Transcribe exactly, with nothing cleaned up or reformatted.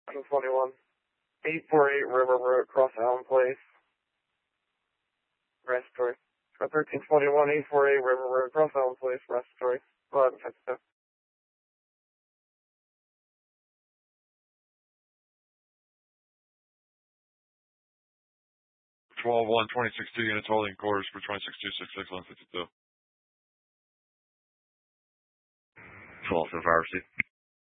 twenty-one. eight forty-eight River Road, Cross Allen Place. Respiratory. thirteen twenty-one, eight forty-eight River Road, Cross Allen Place, respiratory. eleven fifty-two. twelve one, twenty-six two units holding quarters for twenty-six two sixty-six, one fifty-two. twelve, so far, receipt.